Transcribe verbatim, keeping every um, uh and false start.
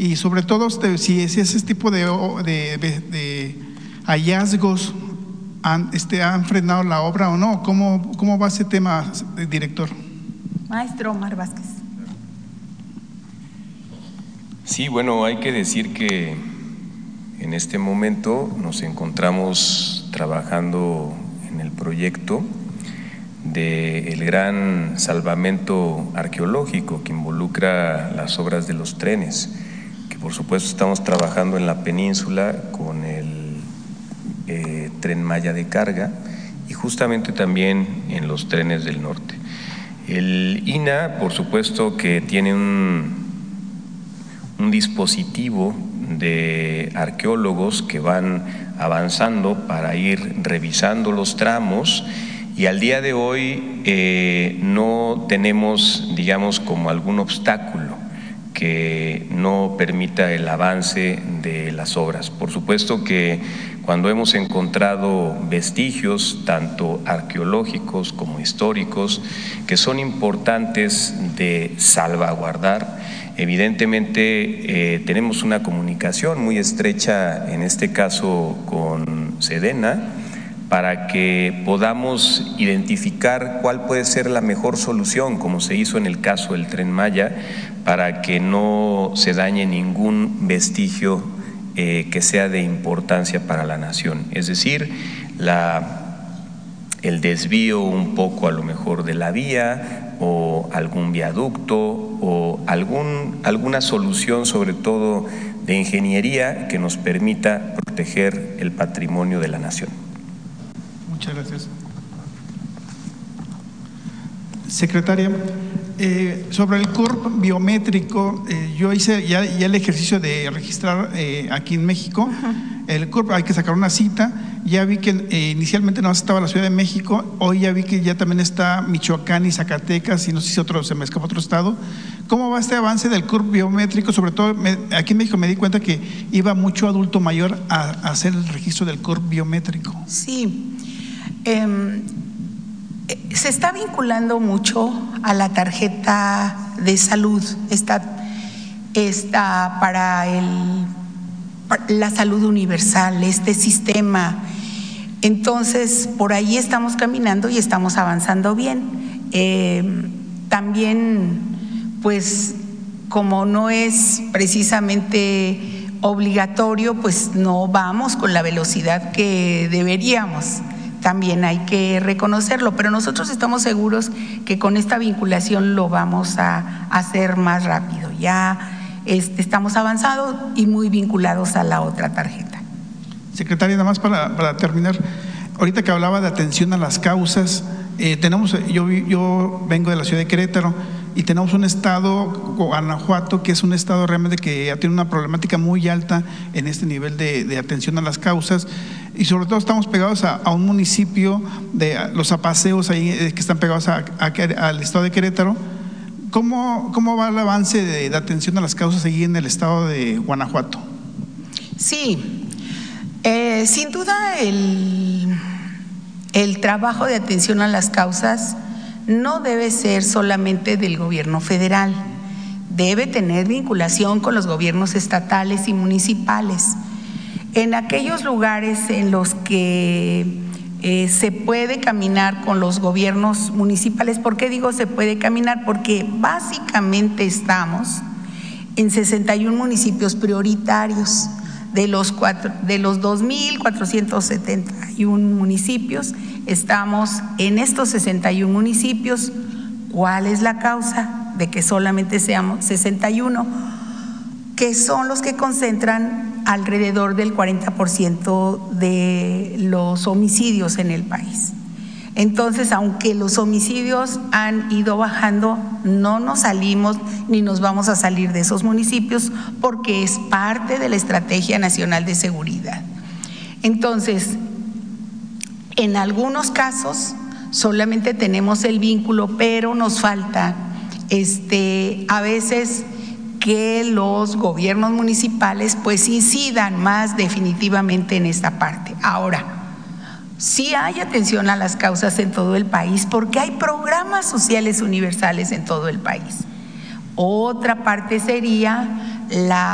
y sobre todo si, si ese tipo de, de, de, de hallazgos han, este, han frenado la obra o no. ¿Cómo, cómo va ese tema, director? Maestro Omar Vázquez. Sí, bueno, hay que decir que en este momento nos encontramos trabajando en el proyecto del gran salvamento arqueológico que involucra las obras de los trenes, que por supuesto estamos trabajando en la península con el eh, Tren Maya de carga y justamente también en los trenes del norte. El I N A, por supuesto que tiene un, un dispositivo de arqueólogos que van avanzando para ir revisando los tramos, y al día de hoy eh, no tenemos, digamos, como algún obstáculo que no permita el avance de las obras. Por supuesto que cuando hemos encontrado vestigios, tanto arqueológicos como históricos, que son importantes de salvaguardar, evidentemente eh, tenemos una comunicación muy estrecha, en este caso con Sedena, para que podamos identificar cuál puede ser la mejor solución, como se hizo en el caso del Tren Maya, para que no se dañe ningún vestigio eh, que sea de importancia para la nación. Es decir, la, el desvío un poco a lo mejor de la vía o algún viaducto o algún, alguna solución, sobre todo de ingeniería, que nos permita proteger el patrimonio de la nación. Muchas gracias. Secretaria, eh, sobre el C U R P biométrico, eh, yo hice ya, ya el ejercicio de registrar eh, aquí en México. Uh-huh. El C U R P hay que sacar una cita. Ya vi que eh, inicialmente no estaba la Ciudad de México, hoy ya vi que ya también está Michoacán y Zacatecas, y no sé si otro, se me escapa otro estado. ¿Cómo va este avance del C U R P biométrico? Sobre todo me, aquí en México me di cuenta que iba mucho adulto mayor a, a hacer el registro del C U R P biométrico. Sí. Eh, se está vinculando mucho a la tarjeta de salud, está, está para, el, para la salud universal, este sistema. Entonces, por ahí estamos caminando y estamos avanzando bien. Eh, también, pues, como no es precisamente obligatorio, pues no vamos con la velocidad que deberíamos. También hay que reconocerlo, pero nosotros estamos seguros que con esta vinculación lo vamos a hacer más rápido. Ya este, estamos avanzados y muy vinculados a la otra tarjeta. Secretaria, nada más para, para terminar, ahorita que hablaba de atención a las causas, eh, tenemos, yo, yo vengo de la ciudad de Querétaro y tenemos un estado, Guanajuato, que es un estado realmente que ya tiene una problemática muy alta en este nivel de, de atención a las causas, y sobre todo estamos pegados a, a un municipio de los apaseos ahí que están pegados a, a, al estado de Querétaro. ¿Cómo, cómo va el avance de, de atención a las causas ahí en el estado de Guanajuato? Sí, eh, sin duda el, el trabajo de atención a las causas no debe ser solamente del gobierno federal, debe tener vinculación con los gobiernos estatales y municipales. En aquellos lugares en los que eh, se puede caminar con los gobiernos municipales, ¿por qué digo se puede caminar? Porque básicamente estamos en sesenta y un municipios prioritarios. De los, cuatro, de los dos mil cuatrocientos setenta y un municipios, estamos en estos sesenta y un municipios. ¿Cuál es la causa de que solamente seamos sesenta y uno? Que son los que concentran alrededor del cuarenta por ciento de los homicidios en el país. Entonces, aunque los homicidios han ido bajando, no nos salimos ni nos vamos a salir de esos municipios porque es parte de la Estrategia Nacional de Seguridad. Entonces, en algunos casos solamente tenemos el vínculo, pero nos falta este, a veces que los gobiernos municipales pues incidan más definitivamente en esta parte. Ahora, sí hay atención a las causas en todo el país porque hay programas sociales universales en todo el país. Otra parte sería la